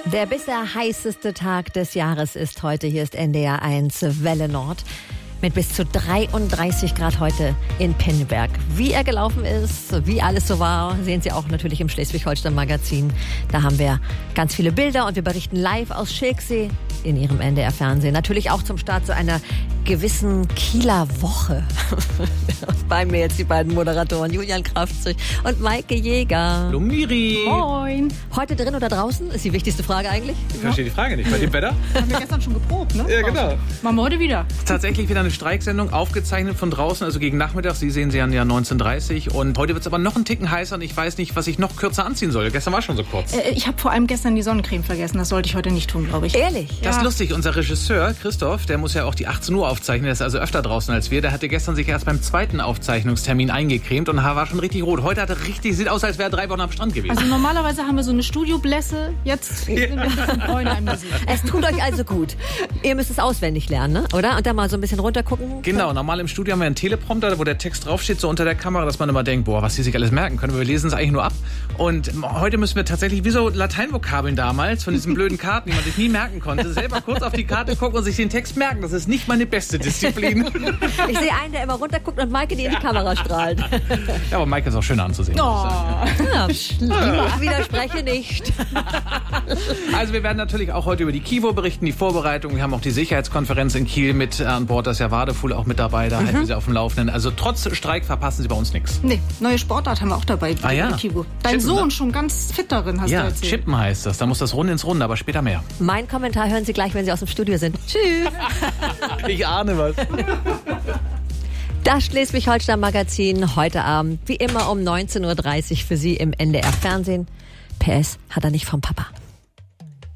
Der bisher heißeste Tag des Jahres ist heute. Hier ist NDR 1 Welle Nord mit bis zu 33 Grad heute in Pinneberg. Wie er gelaufen ist, wie alles so war, sehen Sie auch natürlich im Schleswig-Holstein-Magazin. Da haben wir ganz viele Bilder und wir berichten live aus Schilksee in Ihrem NDR-Fernsehen. Natürlich auch zum Start zu einer gewissen Kieler Woche. Bei mir jetzt die beiden Moderatoren Julian Kraftzig und Maike Jäger. Hallo Miri. Moin. Heute drin oder draußen? Ist die wichtigste Frage eigentlich. Ich verstehe die Frage nicht. Bei dem Wetter? Haben wir gestern schon geprobt, ne? Ja, genau. Machen wir heute wieder. Tatsächlich wieder eine Streiksendung, aufgezeichnet von draußen, also gegen Nachmittag. Sie sehen sie ja 19:30 und heute wird es aber noch einen Ticken heißer und ich weiß nicht, was ich noch kürzer anziehen soll. Gestern war schon so kurz. Ich habe vor allem gestern die Sonnencreme vergessen. Das sollte ich heute nicht tun, glaube ich. Ehrlich? Das ist lustig. Unser Regisseur Christoph, der muss ja auch die 18 Uhr aufzeichnen, der ist also öfter draußen als wir. Der hatte gestern sich erst beim zweiten Aufzeichnungstermin eingecremt und war schon richtig rot. Heute hat er richtig, sieht aus, als wäre er 3 Wochen am Strand gewesen. Also normalerweise haben wir so eine Studioblässe. Jetzt sind wir ein bisschen bräuner im Gesicht. Es tut euch also gut. Ihr müsst es auswendig lernen, ne? Oder? Und dann mal so ein bisschen runtergucken. Genau, normal im Studio haben wir einen Teleprompter, wo der Text draufsteht, so unter der Kamera, dass man immer denkt, boah, was die sich alles merken können. Wir lesen es eigentlich nur ab. Und heute müssen wir tatsächlich, wie so Lateinvokabeln damals, von diesen blöden Karten, die man sich nie merken konnte, selber kurz auf die Karte gucken und sich den Text merken. Das ist nicht meine beste Disziplin. Ich sehe einen, der immer runterguckt und Maike, die in die Kamera strahlt. Ja, aber Maike ist auch schöner anzusehen. Oh. Ich widerspreche nicht. Also wir werden natürlich auch heute über die KIWO berichten, die Vorbereitung. Wir haben auch die Sicherheitskonferenz in Kiel mit an Bord. Da ist ja Wadefuhl auch mit dabei. Da halten wir Sie auf dem Laufenden. Also trotz Streik verpassen Sie bei uns nichts. Nee, neue Sportart haben wir auch dabei. Ah ja. Kibo. Dein Chippen, Sohn ne? schon ganz fit darin, hast du Ja, erzählt. Chippen heißt das. Da muss das Runde ins Runde, aber später mehr. Mein Kommentar hören Sie gleich, wenn Sie aus dem Studio sind. Tschüss. Ich ahne was. Das Schleswig-Holstein-Magazin heute Abend, wie immer um 19:30 Uhr für Sie im NDR-Fernsehen. PS hat er nicht vom Papa.